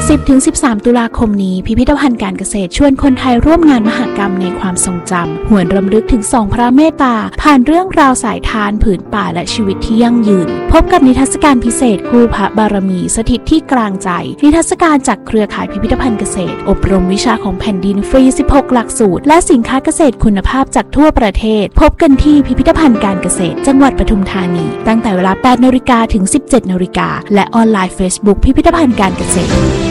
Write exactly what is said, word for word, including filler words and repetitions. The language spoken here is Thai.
สิบถึงสิบสาม ตุลาคมนี้พิพิธภัณฑ์การเกษตรชวนคนไทยร่วมงานมหกรรมในความทรงจำหวนรำลึกถึงสองพระเมตตาผ่านเรื่องราวสายทานผืนป่าและชีวิตที่ยั่งยืนพบกับนิทรรศการพิเศษคู่พระบารมีสถิตที่กลางใจนิทรรศการจากเครือข่ายพิพิธภัณฑ์เกษตรอบรมวิชาของแผ่นดินฟรีสิบหกหลักสูตรและสินค้าเกษตรคุณภาพจากทั่วประเทศพบกันที่พิพิธภัณฑ์การเกษตรจังหวัดปทุมธานีตั้งแต่เวลา แปดนาฬิกา ถึง สิบเจ็ดนาฬิกาและออนไลน์ Facebook พิพิธภัณฑ์การเกษตร